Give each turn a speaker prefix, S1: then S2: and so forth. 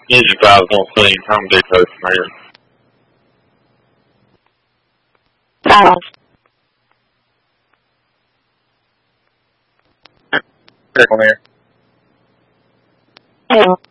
S1: Need you guys don't see Home Depot from here. Check on here.